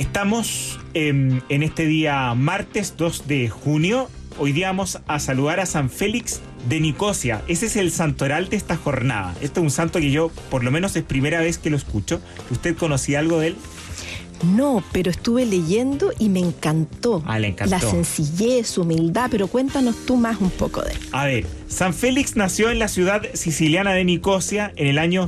Estamos en este día martes 2 de junio. Hoy día vamos a saludar a San Félix de Nicosia. Ese es el santoral de esta jornada. Este es un santo que yo, por lo menos, es primera vez que lo escucho. ¿Usted conocía algo de él? No, pero estuve leyendo y me encantó. Le encantó. La sencillez, su humildad, pero cuéntanos tú más un poco de él. A ver, San Félix nació en la ciudad siciliana de Nicosia en el año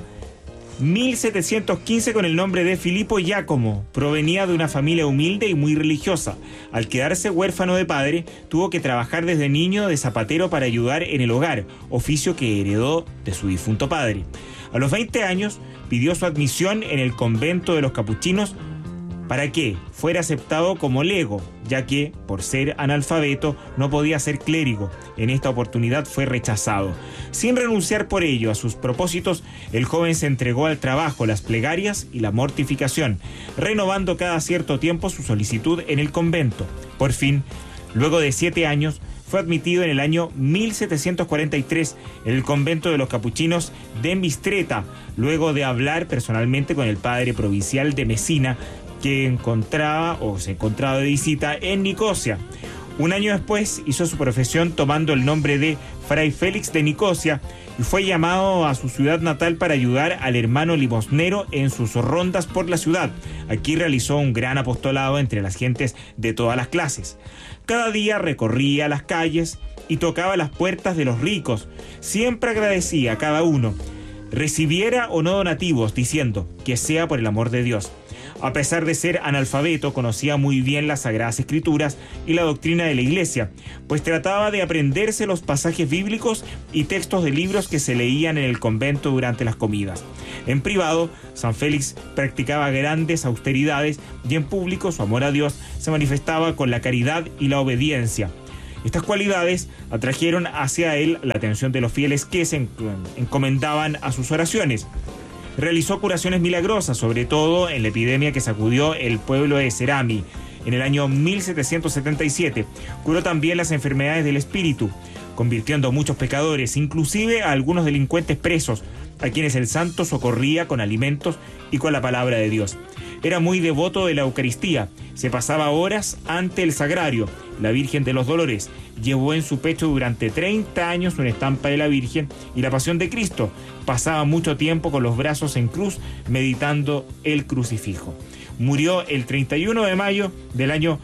1715 con el nombre de Filippo Giacomo. Provenía de una familia humilde y muy religiosa. Al quedarse huérfano de padre, tuvo que trabajar desde niño de zapatero para ayudar en el hogar, oficio que heredó de su difunto padre. A los 20 años, pidió su admisión en el convento de los capuchinos para que fuera aceptado como lego, ya que, por ser analfabeto, no podía ser clérigo. En esta oportunidad fue rechazado. Sin renunciar por ello a sus propósitos, el joven se entregó al trabajo, las plegarias y la mortificación, renovando cada cierto tiempo su solicitud en el convento. Por fin, luego de 7 años, fue admitido en el año 1743 en el convento de los capuchinos de Mistreta, luego de hablar personalmente con el padre provincial de Mesina, que se encontraba de visita en Nicosia. Un año después hizo su profesión tomando el nombre de Fray Félix de Nicosia y fue llamado a su ciudad natal para ayudar al hermano limosnero en sus rondas por la ciudad. Aquí realizó un gran apostolado entre las gentes de todas las clases. Cada día recorría las calles y tocaba las puertas de los ricos. Siempre agradecía a cada uno, recibiera o no donativos, diciendo que sea por el amor de Dios. A pesar de ser analfabeto, conocía muy bien las Sagradas Escrituras y la doctrina de la Iglesia, pues trataba de aprenderse los pasajes bíblicos y textos de libros que se leían en el convento durante las comidas. En privado, San Félix practicaba grandes austeridades y en público su amor a Dios se manifestaba con la caridad y la obediencia. Estas cualidades atrajeron hacia él la atención de los fieles que se encomendaban a sus oraciones. Realizó curaciones milagrosas, sobre todo en la epidemia que sacudió el pueblo de Cerami en el año 1777. Curó también las enfermedades del espíritu, convirtiendo a muchos pecadores, inclusive a algunos delincuentes presos, a quienes el santo socorría con alimentos y con la palabra de Dios. Era muy devoto de la Eucaristía, se pasaba horas ante el sagrario. La Virgen de los Dolores llevó en su pecho durante 30 años una estampa de la Virgen y la Pasión de Cristo. Pasaba mucho tiempo con los brazos en cruz meditando el crucifijo. Murió el 31 de mayo del año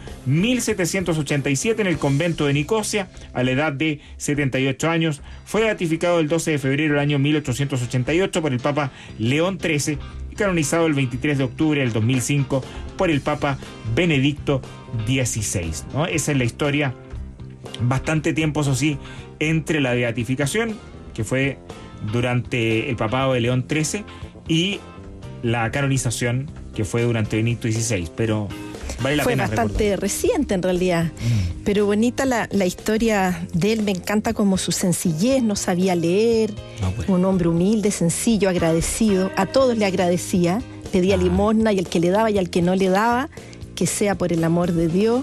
1787 en el convento de Nicosia a la edad de 78 años. Fue beatificado el 12 de febrero del año 1888 por el Papa León XIII y canonizado el 23 de octubre del 2005 por el Papa Benedicto XVI, ¿no? Esa es la historia, bastante tiempo, eso sí, entre la beatificación, que fue durante el papado de León XIII, y la canonización, que fue durante Benedicto XVI, pero vale la pena recordar. Bastante reciente en realidad, pero bonita la historia de él. Me encanta como su sencillez, no sabía leer, un hombre humilde, sencillo, agradecido, a todos le agradecía, pedía limosna y el que le daba y al que no le daba, que sea por el amor de Dios.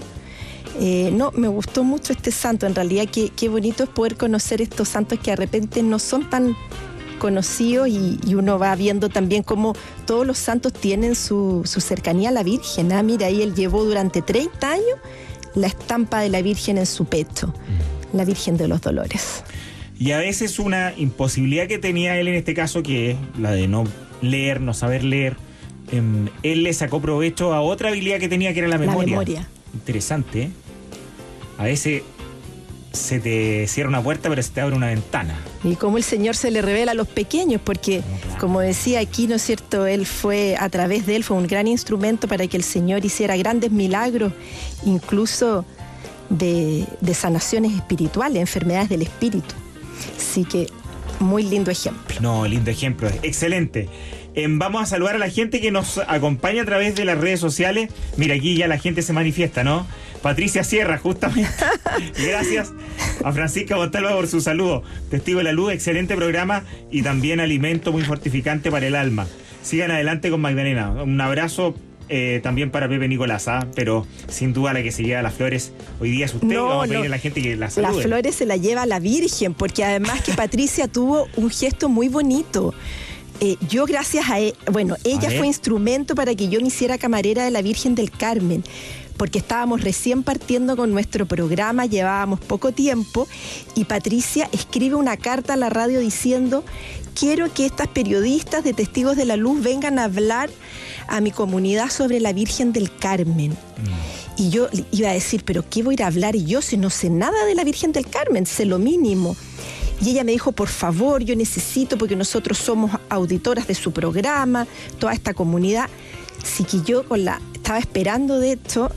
Me gustó mucho este santo, en realidad qué bonito es poder conocer estos santos que de repente no son tan conocidos y uno va viendo también cómo todos los santos tienen su cercanía a la Virgen. Mira, ahí él llevó durante 30 años la estampa de la Virgen en su pecho, la Virgen de los Dolores. Y a veces una imposibilidad que tenía él en este caso, que es la de no leer, no saber leer, él le sacó provecho a otra habilidad que tenía, que era la memoria. Interesante, ¿eh? A veces se te cierra una puerta, pero se te abre una ventana. Y cómo el Señor se le revela a los pequeños, porque, como decía aquí, ¿no es cierto?, a través de él fue un gran instrumento para que el Señor hiciera grandes milagros, incluso de sanaciones espirituales, enfermedades del espíritu. Así que, muy lindo ejemplo. Lindo ejemplo, excelente. Vamos a saludar a la gente que nos acompaña a través de las redes sociales. Mira, aquí ya la gente se manifiesta, ¿no? Patricia Sierra, justamente. Gracias a Francisca Montalva por su saludo. Testigo de la Luz, excelente programa y también alimento muy fortificante para el alma. Sigan adelante con Magdalena. Un abrazo también para Pepe Nicolás, pero sin duda la que se lleva las flores hoy día es usted. Vamos a pedirle a la gente que la salude. Las flores se las lleva la Virgen, porque además que Patricia tuvo un gesto muy bonito. Yo gracias a ella fue instrumento para que yo me hiciera camarera de la Virgen del Carmen, porque estábamos recién partiendo con nuestro programa, llevábamos poco tiempo, y Patricia escribe una carta a la radio diciendo: quiero que estas periodistas de Testigos de la Luz vengan a hablar a mi comunidad sobre la Virgen del Carmen. Y yo iba a decir, ¿pero qué voy a ir a hablar yo si no sé nada de la Virgen del Carmen? Sé lo mínimo. Y ella me dijo, por favor, yo necesito, porque nosotros somos auditoras de su programa, toda esta comunidad. Así que yo estaba esperando, de hecho,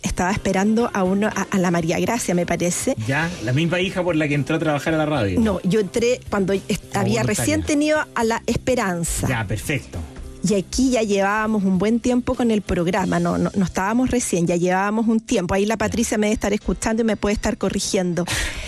a la María Gracia, me parece. Ya, la misma hija por la que entró a trabajar a la radio. No, yo entré cuando había recién tenido a La Esperanza. Ya, perfecto. Y aquí ya llevábamos un buen tiempo con el programa, no estábamos recién, ya llevábamos un tiempo. Ahí la Patricia me debe estar escuchando y me puede estar corrigiendo.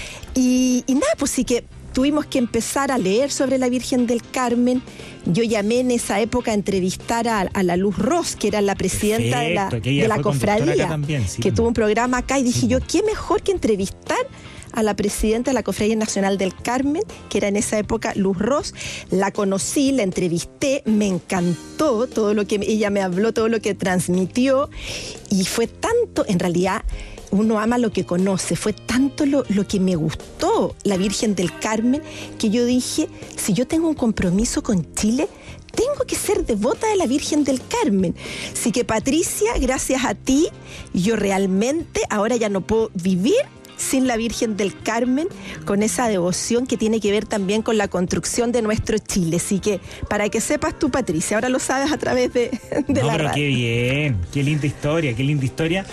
Y nada, pues sí que tuvimos que empezar a leer sobre la Virgen del Carmen. Yo llamé en esa época a entrevistar a la Luz Ros, que era la presidenta de la cofradía, también, sí, que tuvo un programa acá, y dije yo, qué mejor que entrevistar a la presidenta de la Cofradía Nacional del Carmen, que era en esa época Luz Ros. La conocí, la entrevisté, me encantó todo lo que ella me habló, todo lo que transmitió, y fue tanto, en realidad, uno ama lo que conoce, fue tanto lo que me gustó la Virgen del Carmen, que yo dije, si yo tengo un compromiso con Chile, tengo que ser devota de la Virgen del Carmen. Así que, Patricia, gracias a ti, yo realmente ahora ya no puedo vivir sin la Virgen del Carmen, con esa devoción que tiene que ver también con la construcción de nuestro Chile. Así que, para que sepas tú, Patricia, ahora lo sabes a través de la radio. Qué bien, qué linda historia.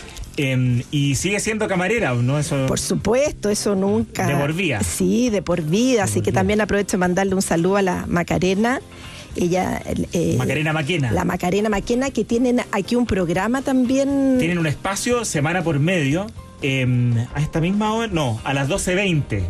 Y sigue siendo camarera, ¿no? Eso, por supuesto, eso nunca. De por vida. Sí, de por vida. Así que también aprovecho de mandarle un saludo a la Macarena. Ella, Macarena Maquena. La Macarena Maquena, que tienen aquí un programa también. Tienen un espacio semana por medio. A esta misma hora, a las 12:20.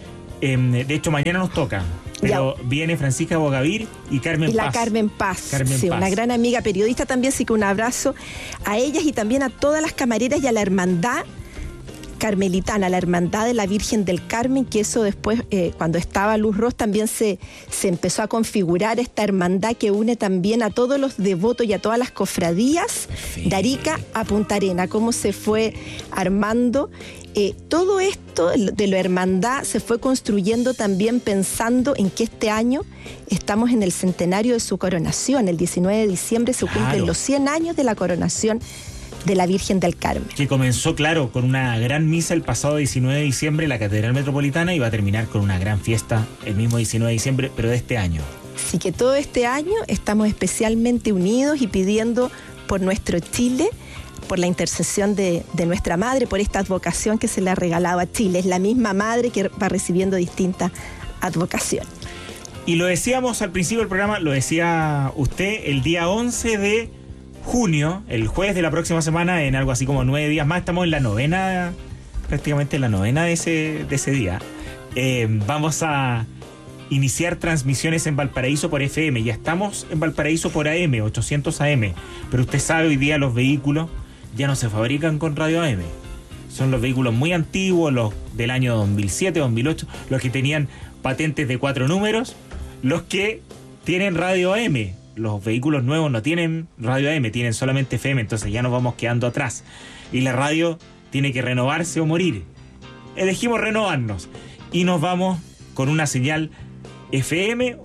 De hecho, mañana nos toca. Pero viene Francisca Bogavir y Carmen Paz. Y la Carmen Paz, una gran amiga periodista también, así que un abrazo a ellas y también a todas las camareras y a la hermandad carmelitana, la hermandad de la Virgen del Carmen, que eso después, cuando estaba Luz Ros, también se empezó a configurar esta hermandad que une también a todos los devotos y a todas las cofradías de Arica a Punta Arenas. Cómo se fue armando. Todo esto de la hermandad se fue construyendo también pensando en que este año estamos en el centenario de su coronación. El 19 de diciembre se cumplen los 100 años de la coronación de la Virgen del Carmen. Que comenzó, claro, con una gran misa el pasado 19 de diciembre en la Catedral Metropolitana y va a terminar con una gran fiesta el mismo 19 de diciembre, pero de este año. Así que todo este año estamos especialmente unidos y pidiendo por nuestro Chile, por la intercesión de nuestra Madre, por esta advocación que se le ha regalado a Chile. Es la misma Madre que va recibiendo distintas advocaciones. Y lo decíamos al principio del programa, lo decía usted, el día 11 de junio, el jueves de la próxima semana, en algo así como 9 días más, estamos en la novena, prácticamente en la novena de ese día. Vamos a iniciar transmisiones en Valparaíso por FM. Ya estamos en Valparaíso por AM, 800 AM. Pero usted sabe, hoy día los vehículos ya no se fabrican con radio AM. Son los vehículos muy antiguos, los del año 2007, 2008, los que tenían patentes de 4 números, los que tienen radio AM. Los vehículos nuevos no tienen radio AM, tienen solamente FM, entonces ya nos vamos quedando atrás. Y la radio tiene que renovarse o morir. Elegimos renovarnos y nos vamos con una señal FM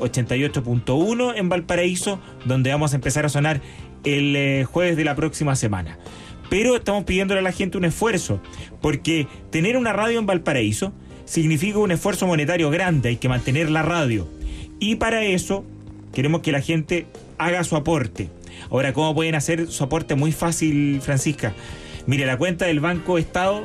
88.1 en Valparaíso, donde vamos a empezar a sonar el jueves de la próxima semana. Pero estamos pidiéndole a la gente un esfuerzo, porque tener una radio en Valparaíso significa un esfuerzo monetario grande, hay que mantener la radio. Y para eso queremos que la gente haga su aporte. Ahora, ¿cómo pueden hacer su aporte? Muy fácil, Francisca. Mire, la cuenta del Banco Estado,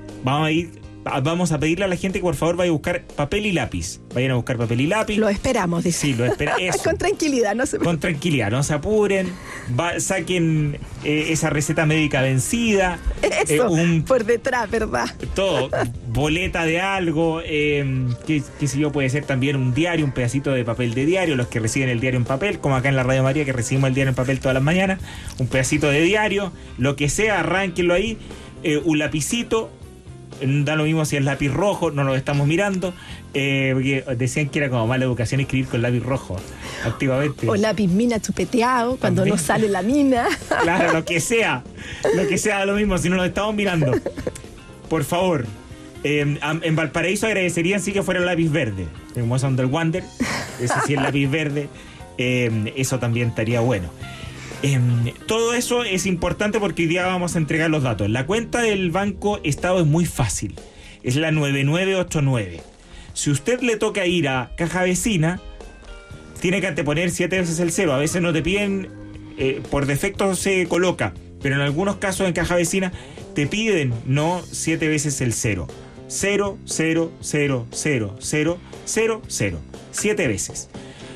vamos a pedirle a la gente que por favor vaya a buscar papel y lápiz. Vayan a buscar papel y lápiz. Lo esperamos, dice. Sí, lo esperamos. Con tranquilidad, Con tranquilidad, no se apuren. Saquen esa receta médica vencida. Eso, por detrás, ¿verdad? Todo, boleta de algo, qué sé yo, puede ser también un diario, un pedacito de papel de diario, los que reciben el diario en papel, como acá en la Radio María que recibimos el diario en papel todas las mañanas, un pedacito de diario, lo que sea, arránquenlo ahí, un lapicito, da lo mismo si es lápiz rojo, no lo estamos mirando, porque decían que era como mala educación escribir con lápiz rojo activamente. O lápiz mina chupeteado, cuando También. no sale la mina. Claro, lo que sea da lo mismo si no lo estamos mirando. Por favor, en Valparaíso agradecerían sí que fuera el lápiz verde, como es Under Wonder, ese sí es lápiz verde, eso también estaría bueno. Todo eso es importante porque hoy día vamos a entregar los datos. La cuenta del Banco Estado es muy fácil. Es la 9989. Si usted le toca ir a Caja Vecina, tiene que anteponer 7 veces el 0. A veces no te piden, por defecto se coloca, pero en algunos casos en Caja Vecina te piden no 7 veces el 0. 0, 0, 0, 0, 0, 0, 0. 7 veces.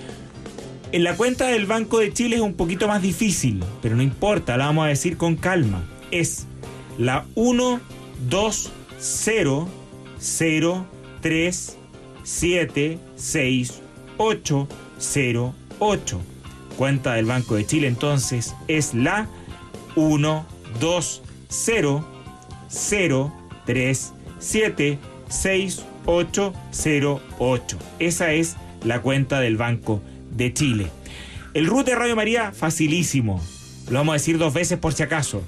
En la cuenta del Banco de Chile es un poquito más difícil, pero no importa, la vamos a decir con calma. Es la 1, 2, 0, 0, 3, 7, 6, 8, 0, 8. Cuenta del Banco de Chile entonces es la 1, 2, 0, 0, 3, 7, 6, 8, 0, 8. Esa es la cuenta del Banco de Chile. El RUT de Radio María, facilísimo. Lo vamos a decir 2 veces por si acaso.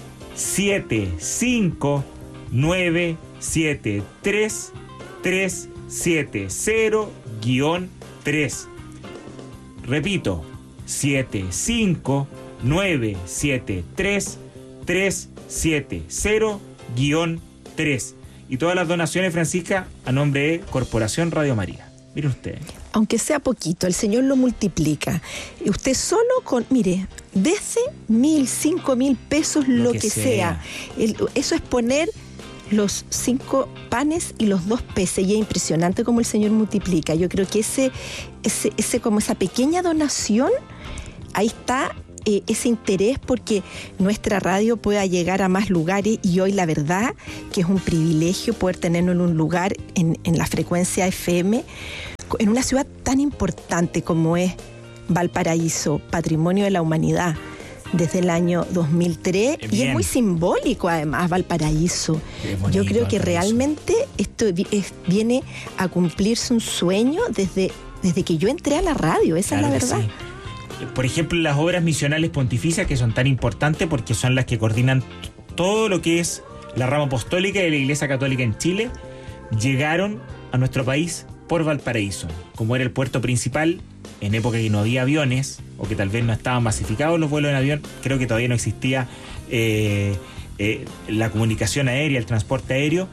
7, 5, 9, 7, 3, 3, 7, 0, guión 3. Repito, 7, 5, 9, 7, 3, 3, 7, 0, guión 3. Y todas las donaciones, Francisca, a nombre de Corporación Radio María. Mire usted. Aunque sea poquito, el Señor lo multiplica. Usted solo con, mire, desde 1.000, 5.000 pesos, lo que sea. Eso es poner los 5 panes y los 2 peces. Y es impresionante cómo el Señor multiplica. Yo creo que como esa pequeña donación, ahí está ese interés porque nuestra radio pueda llegar a más lugares, y hoy la verdad que es un privilegio poder tenernos en un lugar en la frecuencia FM, en una ciudad tan importante como es Valparaíso, Patrimonio de la Humanidad desde el año 2003. Bien. Y es muy simbólico además Valparaíso. Yo creo que realmente esto viene a cumplirse un sueño desde que yo entré a la radio, esa es la verdad. Sí. Por ejemplo, las obras misionales pontificias, que son tan importantes porque son las que coordinan todo lo que es la rama apostólica de la Iglesia Católica en Chile, llegaron a nuestro país por Valparaíso. Como era el puerto principal, en época que no había aviones, o que tal vez no estaban masificados los vuelos en avión, creo que todavía no existía la comunicación aérea, el transporte aéreo.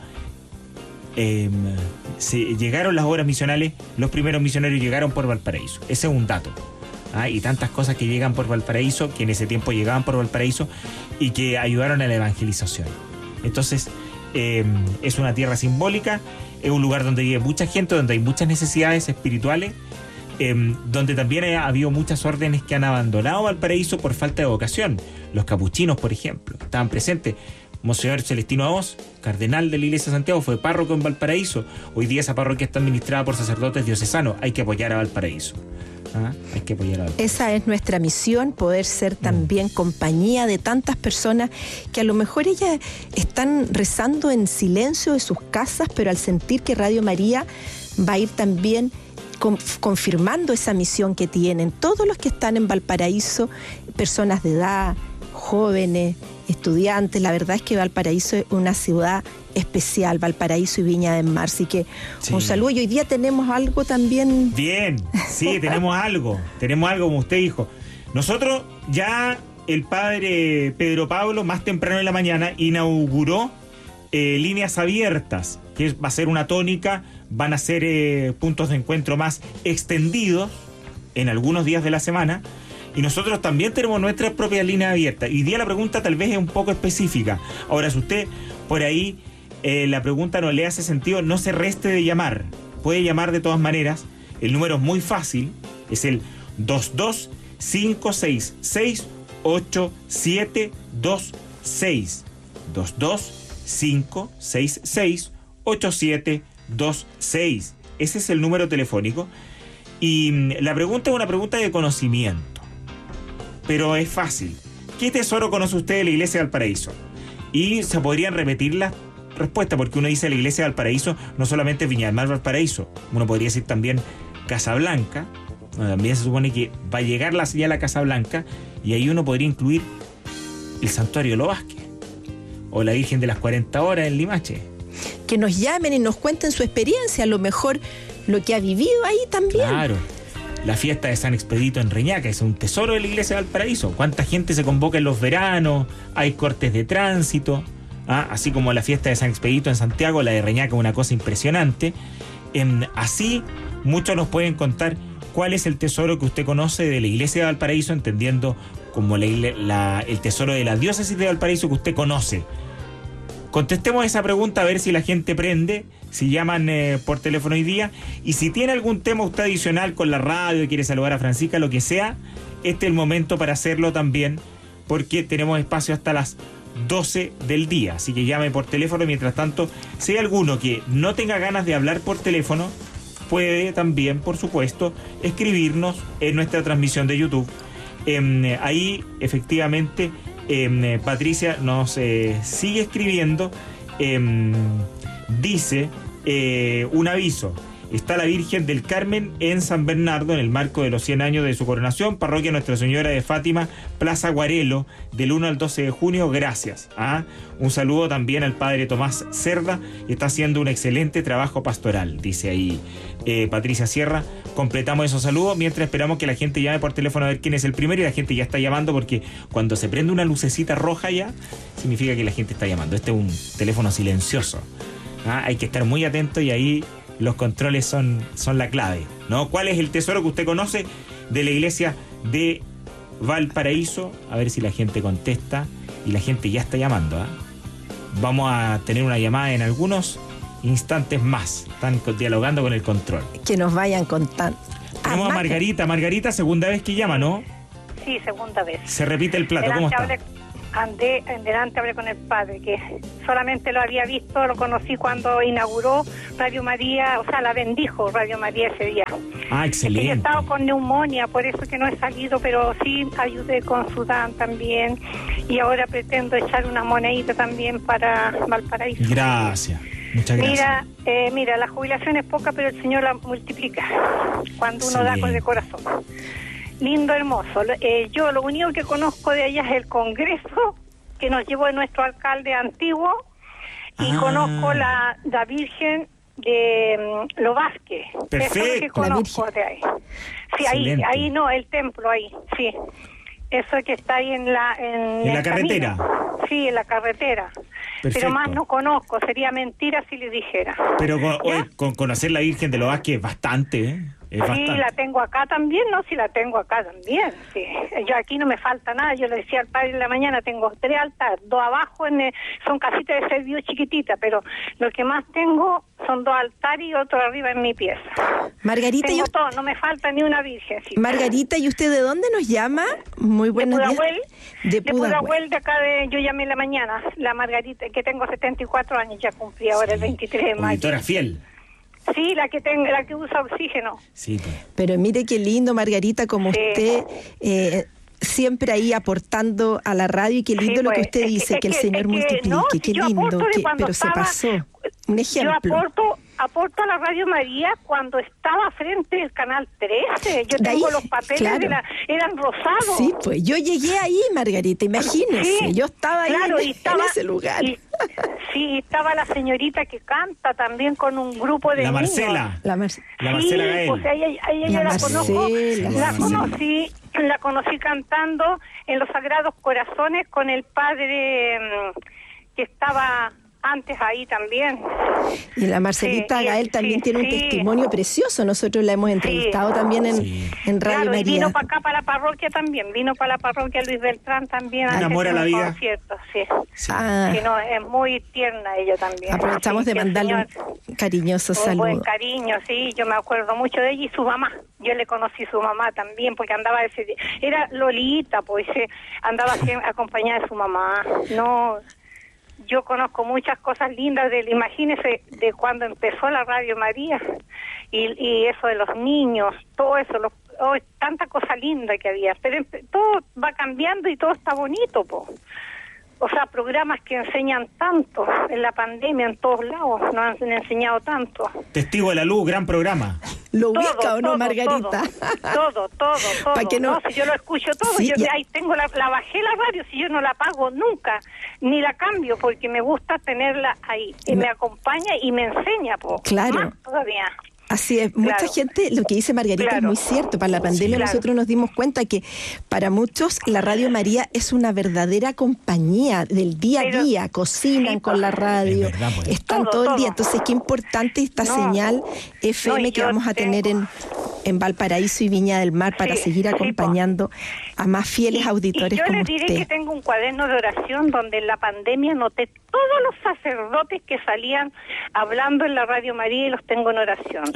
Llegaron las obras misionales, los primeros misioneros llegaron por Valparaíso. Ese es un dato. Y tantas cosas que llegan por Valparaíso, que en ese tiempo llegaban por Valparaíso y que ayudaron a la evangelización. Entonces, es una tierra simbólica, es un lugar donde vive mucha gente, donde hay muchas necesidades espirituales, donde también ha habido muchas órdenes que han abandonado Valparaíso por falta de vocación. Los capuchinos, por ejemplo, estaban presentes. Monseñor Celestino Aoz, cardenal de la Iglesia de Santiago, fue párroco en Valparaíso. Hoy día esa parroquia está administrada por sacerdotes diocesanos. Hay que apoyar a Valparaíso. Hay que apoyar a Valparaíso. Esa es nuestra misión, poder ser también compañía de tantas personas que a lo mejor ellas están rezando en silencio de sus casas, pero al sentir que Radio María va a ir también confirmando esa misión que tienen todos los que están en Valparaíso, personas de edad, jóvenes, estudiantes. La verdad es que Valparaíso es una ciudad especial, Valparaíso y Viña del Mar. Así que un saludo. Y hoy día tenemos algo también. Bien, sí, tenemos algo como usted dijo. Nosotros ya, el padre Pedro Pablo, más temprano en la mañana, inauguró líneas abiertas, que va a ser una tónica, van a ser puntos de encuentro más extendidos en algunos días de la semana. Y nosotros también tenemos nuestras propias líneas abiertas. Y hoy día la pregunta tal vez es un poco específica. Ahora, si usted por ahí la pregunta no le hace sentido, no se reste de llamar. Puede llamar de todas maneras. El número es muy fácil. Es el 22-566-8726. 22-566-8726. Ese es el número telefónico. Y la pregunta es una pregunta de conocimiento. Pero es fácil. ¿Qué tesoro conoce usted de la Iglesia de Valparaíso? Y se podrían repetir las respuesta, porque uno dice la iglesia de Valparaíso, no solamente Viña del Mar, Valparaíso, uno podría decir también Casablanca, también se supone que va a llegar ya la Casa Blanca, y ahí uno podría incluir el Santuario de los Vázquez, o la Virgen de las 40 Horas en Limache. Que nos llamen y nos cuenten su experiencia, a lo mejor lo que ha vivido ahí también. Claro. La fiesta de San Expedito en Reñaca es un tesoro de la iglesia de Valparaíso. ¿Cuánta gente se convoca en los veranos? Hay cortes de tránsito. Así como la fiesta de San Expedito en Santiago, la de Reñaca es una cosa impresionante. Así, muchos nos pueden contar cuál es el tesoro que usted conoce de la iglesia de Valparaíso, entendiendo como el tesoro de la diócesis de Valparaíso que usted conoce. Contestemos esa pregunta a ver si la gente prende, si llaman por teléfono hoy día, y si tiene algún tema usted adicional con la radio y quiere saludar a Francisca, lo que sea, este es el momento para hacerlo también, porque tenemos espacio hasta las 12 del día, así que llame por teléfono. Mientras tanto, si hay alguno que no tenga ganas de hablar por teléfono, puede también, por supuesto, escribirnos en nuestra transmisión de YouTube. Ahí, efectivamente, Patricia nos sigue escribiendo. Dice un aviso: está la Virgen del Carmen en San Bernardo en el marco de los 100 años de su coronación, parroquia Nuestra Señora de Fátima, Plaza Guarelo, del 1 al 12 de junio. Gracias. Un saludo también al padre Tomás Cerda, que está haciendo un excelente trabajo pastoral, dice ahí Patricia Sierra. Completamos esos saludos mientras esperamos que la gente llame por teléfono a ver quién es el primero, y la gente ya está llamando, porque cuando se prende una lucecita roja ya significa que la gente está llamando. Este es un teléfono silencioso. Hay que estar muy atento, y ahí los controles son la clave, ¿no? ¿Cuál es el tesoro que usted conoce de la iglesia de Valparaíso? A ver si la gente contesta, y la gente ya está llamando. Vamos a tener una llamada en algunos instantes más. Están dialogando con el control. Que nos vayan contando. Tenemos a Margarita. Margarita, segunda vez que llama, ¿no? Sí, segunda vez. Se repite el plato. ¿Cómo está? Delante hablé con el padre, que solamente lo había visto, lo conocí cuando inauguró Radio María, o sea, la bendijo Radio María ese día. Excelente. Yo he estado con neumonía, por eso que no he salido, pero sí ayudé con Sudán también, y ahora pretendo echar una monedita también para Valparaíso. Gracias. Muchas gracias. Mira, la jubilación es poca, pero el Señor la multiplica cuando uno da con el corazón. Lindo, hermoso. Yo lo único que conozco de ella es el congreso que nos llevó nuestro alcalde antiguo, y conozco la Virgen de Los Vázquez. Perfecto. Eso es lo que conozco de ahí. Sí, ahí no, el templo ahí, sí. Eso que está ahí en la carretera. Camino. Sí, en la carretera. Perfecto. Pero más no conozco, sería mentira si le dijera. Pero con conocer la Virgen de Los Vázquez bastante, ¿eh? Sí, la tengo acá también, ¿no? Sí, la tengo acá también, sí. Yo aquí no me falta nada. Yo le decía al padre en la mañana, tengo 3 altares, 2 abajo, son casitas de servicio chiquititas, pero lo que más tengo son 2 altares y otro arriba en mi pieza. Margarita, tengo todo, no me falta ni una virgen. Sí. Margarita, ¿y usted de dónde nos llama? Muy buenos días. De Pudahuel, de acá yo llamé en la mañana, la Margarita, que tengo 74 años, ya cumplí ahora el 23 de mayo. Auditora fiel. Sí, la que usa oxígeno. Sí. Pero mire qué lindo, Margarita, como usted siempre ahí aportando a la radio, y qué lindo lo que usted dice, que el Señor multiplique, no, qué lindo, pero se pasó. Un ejemplo. Yo aporto a la Radio María cuando estaba frente al Canal 13. Yo tengo los papeles, claro, eran rosados. Sí, pues yo llegué ahí, Margarita, imagínese. Yo estaba ahí en ese lugar. Sí, estaba la señorita que canta también con un grupo de niños. La Marcela Gael. Pues ella la conozco. La conocí cantando en los Sagrados Corazones con el padre que estaba antes ahí también. Y la Marcelita Gael también tiene un testimonio precioso. Nosotros la hemos entrevistado también en Radio María. Y vino para acá, para la parroquia también. Vino para la parroquia Luis Beltrán también. Amor a la vida. Concierto, no, es muy tierna ella también. Aprovechamos de mandarle un cariñoso saludo. Un buen cariño, sí. Yo me acuerdo mucho de ella y su mamá. Yo le conocí su mamá también, porque andaba era Lolita, pues andaba acompañada de su mamá. No... Yo conozco muchas cosas lindas imagínese, de cuando empezó la Radio María, y eso de los niños, todo eso, tanta cosa linda que había, pero todo va cambiando y todo está bonito, po. o sea, programas que enseñan tanto en la pandemia, en todos lados, nos han enseñado tanto. Testigo de la Luz, gran programa. ¿Lo ubica o no, Margarita? Todo. ¿Para qué no? No, si yo lo escucho todo, Sí, yo ahí tengo la bajé la radio, si yo no la apago nunca, ni la cambio, porque me gusta tenerla ahí, y me acompaña y me enseña, Claro. Más todavía. Así es, mucha gente, lo que dice Margarita es muy cierto. Para la pandemia nosotros nos dimos cuenta que para muchos la Radio María es una verdadera compañía del día a día, cocinan con la radio, verdad, pues. están todo el día. Entonces qué importante esta señal FM que vamos a tener en Valparaíso y Viña del Mar para seguir acompañando a más fieles auditores como usted. Yo le diré que tengo un cuaderno de oración donde en la pandemia noté todos los sacerdotes que salían hablando en la Radio María y los tengo en oración.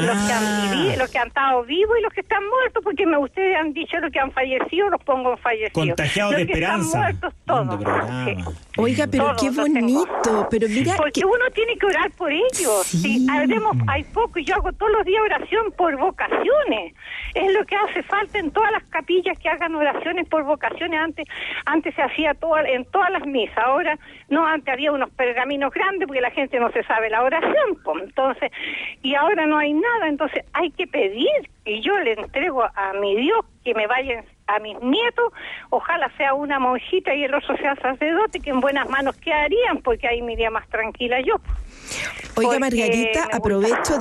Los que han estado vivos y los que están muertos, porque ustedes han dicho los que han fallecido, los pongo en fallecidos. Contagiados de esperanza. Están muertos, todos. Oiga, pero qué bonito. Pero mira, porque uno tiene que orar por ellos. Sí. Hay poco, y yo hago todos los días oración por vocaciones. Es lo que hace falta en todas las capillas, que hagan oraciones por vocaciones. Antes se hacía en todas las misas. Ahora no, antes había unos pergaminos grandes porque la gente no se sabe la oración, entonces, y ahora no hay nada. Entonces hay que pedir, y yo le entrego a mi Dios que me vayan a mis nietos, ojalá sea una monjita y el otro sea sacerdote, que en buenas manos quedarían, porque ahí me iría más tranquila yo. Oiga, Margarita, aprovecho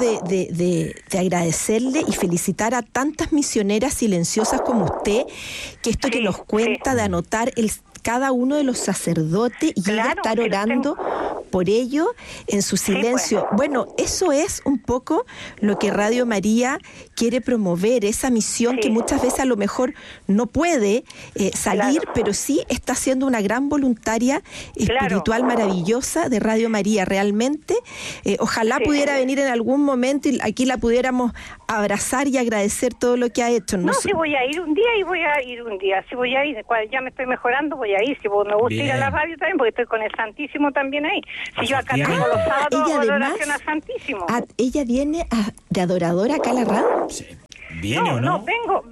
de agradecerle y felicitar a tantas misioneras silenciosas como usted, que esto que nos cuenta de anotar cada uno de los sacerdotes y ella estar orando por ello en su silencio. Bueno, eso es un poco lo que Radio María quiere promover, esa misión que muchas veces a lo mejor no puede salir, pero sí está siendo una gran voluntaria espiritual maravillosa de Radio María. Realmente, ojalá pudiera venir en algún momento y aquí la pudiéramos abrazar y agradecer todo lo que ha hecho. No, si voy a ir un día y voy a ir un día. Si voy a ir, cuando ya me estoy mejorando, voy a ir. Si me gusta ir a la radio también, porque estoy con el Santísimo también ahí. Si yo acá tengo los sábados adoración al Santísimo. ¿Ella viene de adoradora acá a la radio? Sí. ¿Viene o no?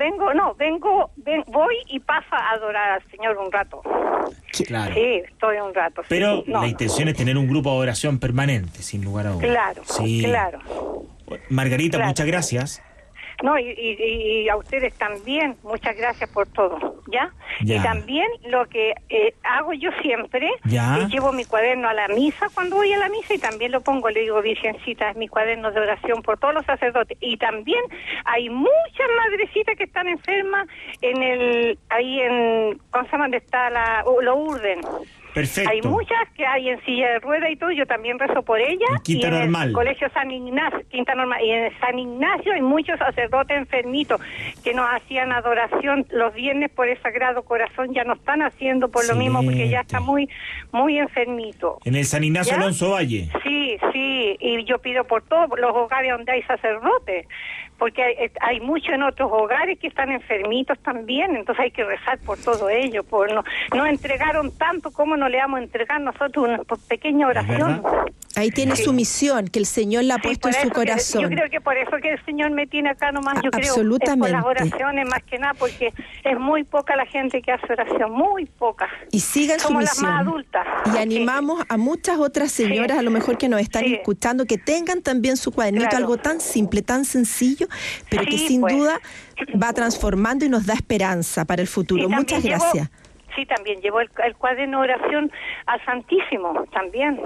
Voy y paso a adorar al Señor un rato. Claro. Sí, estoy un rato. Pero la intención es tener un grupo de oración permanente, sin lugar a dudas. Claro. Margarita, muchas gracias. No, y a ustedes también, muchas gracias por todo, ¿ya? Y también lo que hago yo siempre, llevo mi cuaderno a la misa cuando voy a la misa, y también lo pongo, le digo, Virgencita, es mi cuaderno de oración por todos los sacerdotes. Y también hay muchas madrecitas que están enfermas ahí en, ¿cómo se llama? ¿Dónde está lo Urden? Perfecto. Hay muchas que hay en silla de rueda y todo, yo también rezo por ellas. Quinta Normal. El Colegio San Ignacio, Quinta Normal, y en San Ignacio hay muchos sacerdotes enfermitos que nos hacían adoración los viernes por el Sagrado Corazón, ya no están haciendo por lo mismo, porque ya está muy enfermito. En el San Ignacio Alonso Valle. Sí, y yo pido por todos los hogares donde hay sacerdotes, porque hay muchos en otros hogares que están enfermitos también, entonces hay que rezar por todo ello, no entregaron tanto como no le vamos a entregar nosotros una pequeña oración. Ahí tiene su misión, que el Señor la ha puesto en su corazón. Yo creo que por eso que el Señor me tiene acá nomás, yo creo, absolutamente. Es por las oraciones más que nada, porque es muy poca la gente que hace oración, muy poca. Y sigan su misión. Somos las más adultas. Y animamos a muchas otras señoras, a lo mejor que nos están escuchando, que tengan también su cuadernito, algo tan simple, tan sencillo, pero que sin duda va transformando y nos da esperanza para el futuro. Muchas gracias. Sí, también llevó el cuaderno de oración al Santísimo, también.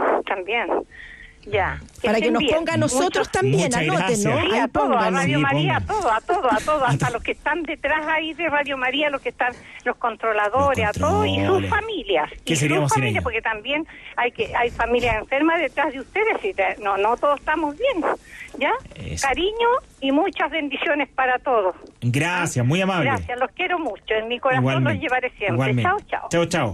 Ya. Para que nos ponga a nosotros también, anoten, ¿no? Sí, a todo, a Radio María, a todo, hasta los que están detrás ahí de Radio María, los que están, los controladores, a todos, y sus familias. ¿Qué seríamos sin ellos? Porque también hay familias enfermas detrás de ustedes, y no todos estamos bien, ¿ya? Cariño y muchas bendiciones para todos. Gracias, muy amable. Gracias, los quiero mucho, en mi corazón los llevaré siempre. Igualmente. Chao.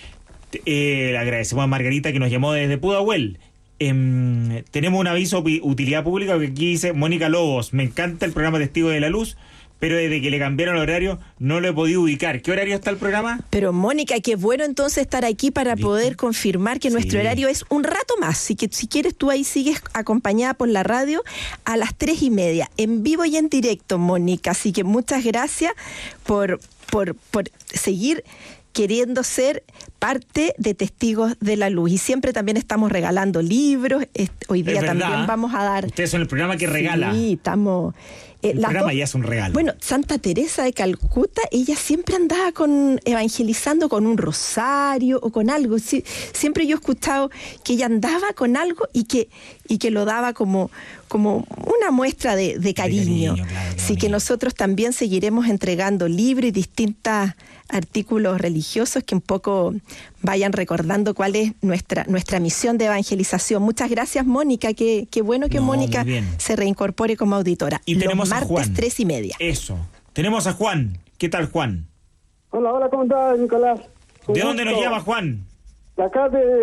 Le agradecemos a Margarita que nos llamó desde Pudahuel. Tenemos un aviso de utilidad pública que aquí dice Mónica Lobos: me encanta el programa Testigo de la Luz, pero desde que le cambiaron el horario no lo he podido ubicar. ¿Qué horario está el programa? Pero Mónica, qué bueno entonces estar aquí para poder confirmar que nuestro horario es un rato más. Así que si quieres tú ahí sigues acompañada por la radio a las 3:30, en vivo y en directo, Mónica. Así que muchas gracias por seguir queriendo ser parte de Testigos de la Luz. Y siempre también estamos regalando libros. Hoy día también vamos a dar... Ustedes son el programa que regala. Sí, estamos... el programa ya es un regalo. Bueno, Santa Teresa de Calcuta, ella siempre andaba evangelizando con un rosario o con algo. Sí, siempre yo he escuchado que ella andaba con algo y que lo daba como una muestra de cariño. Claro, así que nosotros también seguiremos entregando libros y distintos artículos religiosos que un poco vayan recordando cuál es nuestra misión de evangelización. Muchas gracias, Mónica. Qué bueno que Mónica se reincorpore como auditora. Y tenemos los martes a Juan. 3:30. Eso. Tenemos a Juan. ¿Qué tal, Juan? Hola, ¿cómo estás, Nicolás? ¿De dónde nos llama, Juan? De acá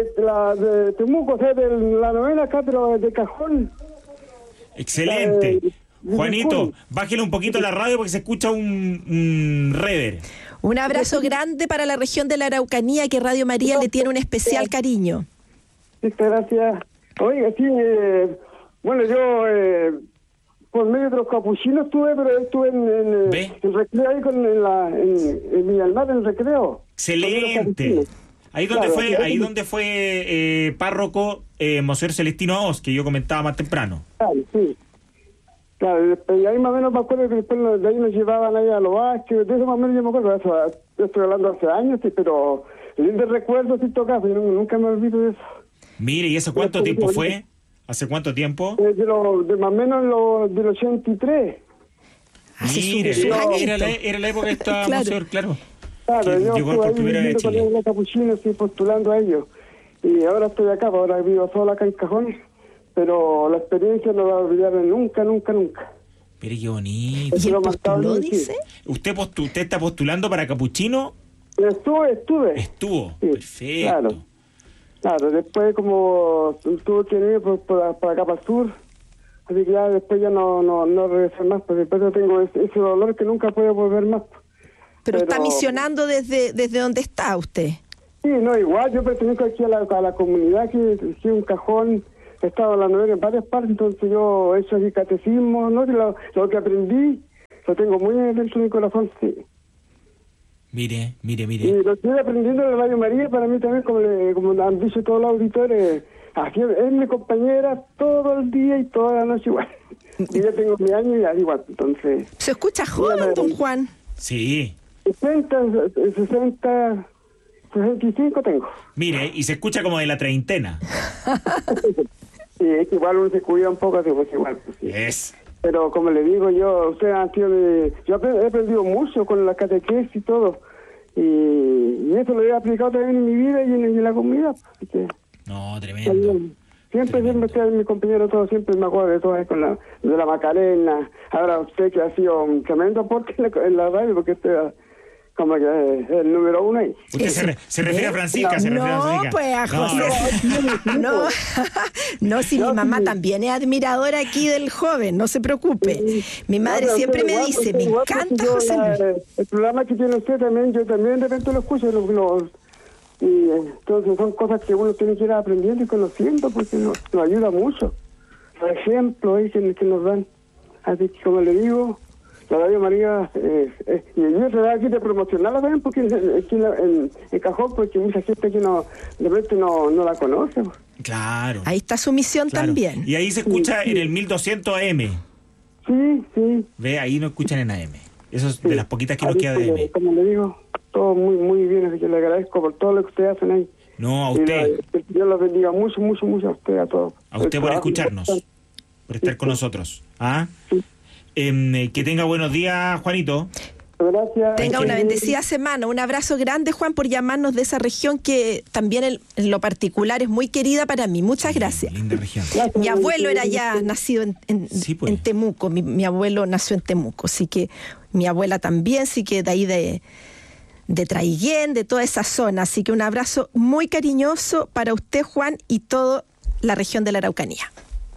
de Temuco, o sea, de la novena acá, pero de Cajón. Excelente. Juanito, bájale un poquito la radio porque se escucha un rever. Un abrazo grande para la región de la Araucanía, que Radio María le tiene un especial cariño. Muchas gracias. Oiga, sí, bueno, yo por medio de los capuchinos estuve en recreo ahí en Villalmar, en el recreo. Excelente. Ahí donde fue párroco Monseñor Celestino Aos, que yo comentaba más temprano. Claro, sí. Claro, y ahí más o menos me acuerdo que después de ahí nos llevaban ahí a los Vázquez, de eso más o menos yo me acuerdo, eso, yo estoy hablando hace años, sí, pero de recuerdo sí tocaba, yo nunca me olvido de eso. Mire, ¿y eso cuánto tiempo fue? ¿Hace cuánto tiempo? De más o menos del 83. Mire, era la época que estaba Monseñor, claro. Claro, yo llegó por primera vez a Chile. Con los capuchinos, estoy postulando a ellos. Y ahora estoy acá, ahora vivo solo acá en Cajón. Pero la experiencia no va a olvidar nunca. Pero qué bonito. ¿Y él postuló, dice? ¿Usted está postulando para capuchino? Estuve. Estuvo, sí, perfecto. Claro, después como tuve que ir para acá para el sur, así que ya después ya no regresé más, porque después yo tengo ese dolor que nunca puedo volver más. Pero está misionando desde donde está usted. Sí, no, igual, yo pertenezco aquí a la comunidad, que es un Cajón. He estado en la novena en varias partes, entonces yo he hecho así catecismo, ¿no? Lo que aprendí, lo tengo muy dentro de mi corazón, sí. Mire. Y lo estoy aprendiendo en la Radio María, para mí también, como han dicho todos los auditores, aquí es mi compañera todo el día y toda la noche igual. Y yo tengo mi año y ya igual, entonces... Se escucha joven, don Juan. Sí. 65 tengo. Mire, y se escucha como de la treintena. Sí, es que igual uno se cuida un poco, pues igual. Pues, sí. Es. Pero como le digo yo, ustedes han sido yo he aprendido mucho con la catequesis y todo. Y eso lo he aplicado también en mi vida y en la comunidad. Así que, no, tremendo. Siempre estoy mi compañero, todo, siempre me acuerdo de todo, de la Macarena. Ahora usted que ha sido un tremendo aporte en la radio, porque usted... como que es el número uno ahí. Usted se refiere a Francisca, pues a José. No, si mi mamá también es admiradora aquí del joven, no se preocupe. Mi madre siempre me dice, me encanta José Luis. El programa que tiene usted también, yo también de repente lo escucho, y entonces son cosas que uno tiene que ir aprendiendo y conociendo, porque nos ayuda mucho. Por ejemplo, ahí que nos dan. Así que como le digo, la Radio María, y yo se da aquí de promocionarla también, porque aquí en Cajón, porque mucha gente aquí de repente no la conoce. Claro. Ahí está su misión también. Y ahí se escucha en el 1200 AM. Sí. Ve, ahí no escuchan en AM. Eso es de las poquitas que nos queda de AM. Como le digo, todo muy bien, así que le agradezco por todo lo que ustedes hacen ahí. No, a usted. Dios los bendiga mucho a usted, a todos. A usted por escucharnos, por estar con nosotros. ¿Ah? Sí. Que tenga buenos días, Juanito. Gracias. Tenga una bendecida semana. Un abrazo grande, Juan, por llamarnos de esa región que también en lo particular es muy querida para mí. Muchas gracias. Linda región. Mi abuelo era ya nacido en Temuco. Mi abuelo nació en Temuco, así que mi abuela también, así que de ahí de Traiguén, de toda esa zona. Así que un abrazo muy cariñoso para usted, Juan, y toda la región de la Araucanía.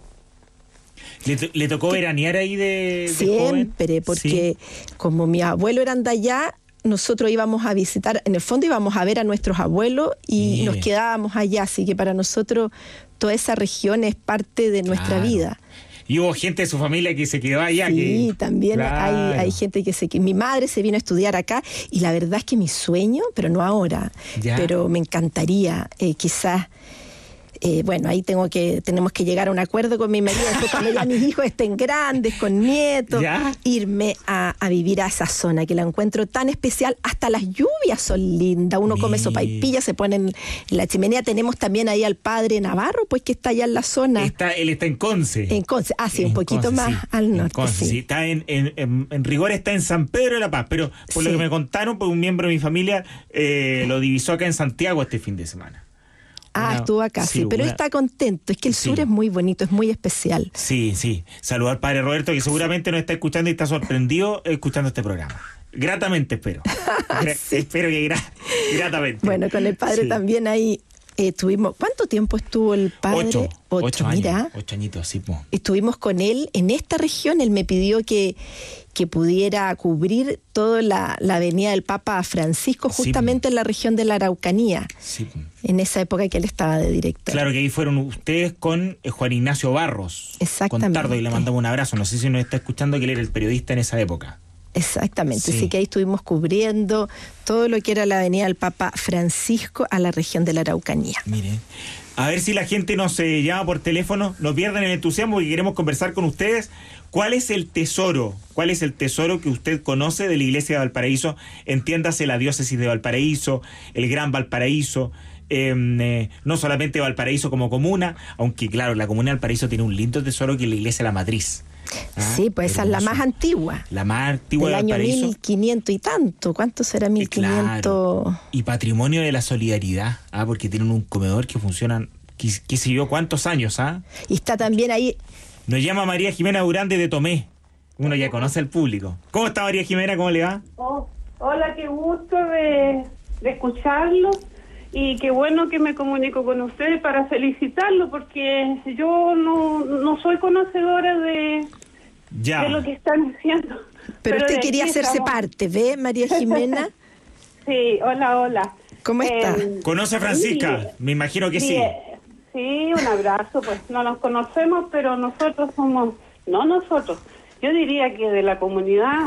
¿Le tocó veranear ahí de siempre, porque como mi abuelo eran de allá, nosotros íbamos a visitar, en el fondo íbamos a ver a nuestros abuelos y nos quedábamos allá, así que para nosotros toda esa región es parte de nuestra vida. Y hubo gente de su familia que se quedó allá. Sí, también Claro. hay gente mi madre se vino a estudiar acá y la verdad es que mi sueño, pero no ahora, Ya. pero me encantaría quizás... bueno, ahí tenemos que llegar a un acuerdo con mi marido, después cuando ya mis hijos estén grandes, con nietos, ¿Ya? irme a vivir a esa zona que la encuentro tan especial. Hasta las lluvias son lindas, uno come sopaipilla, se pone en la chimenea. Tenemos también ahí al padre Navarro, pues que está allá en la zona. Él está en Conce. En Conce, sí, un En poquito Conce, más sí. al En norte. Conce, sí. sí. Está en rigor está en San Pedro de la Paz, pero por lo Sí. que me contaron, por un miembro de mi familia, lo divisó acá en Santiago este fin de semana. Estuvo acá, sí, pero él está contento. Es que el Sí. sur es muy bonito, es muy especial. Sí, sí. Saludar al padre Roberto, que seguramente nos está escuchando y está sorprendido escuchando este programa. Gratamente espero. Sí. Espero que gratamente. Bueno, con el padre Sí. también ahí tuvimos... ¿Cuánto tiempo estuvo el padre? 8 mira. años. 8 añitos, sí. Po. Estuvimos con él en esta región. Él me pidió que pudiera cubrir toda la avenida del Papa Francisco, Sí, justamente en la región de la Araucanía, Sí. en esa época que él estaba de director. Claro que ahí fueron ustedes con Juan Ignacio Barros. Exactamente. Con Tardo, y le mandamos un abrazo. No sé si nos está escuchando, que él era el periodista en esa época. Exactamente, Sí. así que ahí estuvimos cubriendo todo lo que era la avenida del Papa Francisco a la región de la Araucanía. Mire, a ver si la gente nos llama por teléfono, no pierdan el entusiasmo porque queremos conversar con ustedes. ¿Cuál es el tesoro? ¿Cuál es el tesoro que usted conoce de la iglesia de Valparaíso? Entiéndase la diócesis de Valparaíso, el Gran Valparaíso, no solamente Valparaíso como comuna, aunque claro, la comuna de Valparaíso tiene un lindo tesoro que es la iglesia La Matriz. Sí, pues esa es la hermoso. más antigua. La más antigua Del de año Valparaíso. 1500 y tanto. ¿Cuánto será 1500? Claro. Y patrimonio de la solidaridad, porque tienen un comedor que funciona, qué sé yo, cuántos años, Y está también ahí. Nos llama María Jimena Durán de Tomé. Uno ya conoce al público. ¿Cómo está María Jimena? ¿Cómo le va? Hola, qué gusto de escucharlo y qué bueno que me comunico con ustedes para felicitarlo porque yo no soy conocedora de lo que están haciendo. Pero usted de quería aquí hacerse estamos. parte, ¿ve, María Jimena? Sí, hola. ¿Cómo está? ¿Conoce a Francisca? Sí. Me imagino que sí. Sí, un abrazo, pues no nos conocemos, pero nosotros somos, no nosotros, yo diría que de la comunidad